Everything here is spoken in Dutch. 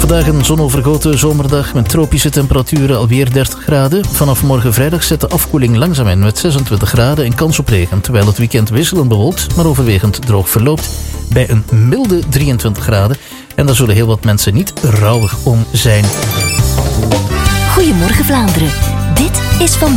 Vandaag een zonovergoten zomerdag met tropische temperaturen, alweer 30 graden. Vanaf morgen vrijdag zet de afkoeling langzaam in met 26 graden en kans op regen. Terwijl het weekend wisselend bewolkt, maar overwegend droog verloopt bij een milde 23 graden. En daar zullen heel wat mensen niet rouwig om zijn. Goedemorgen Vlaanderen. Dit is Van